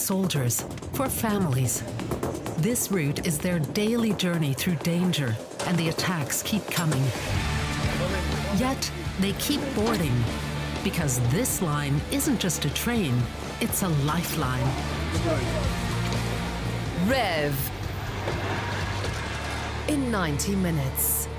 soldiers, for families. This route is their daily journey through danger, and the attacks keep coming. Yet, they keep boarding, because this line isn't just a train, it's a lifeline. Rev. In 90 minutes.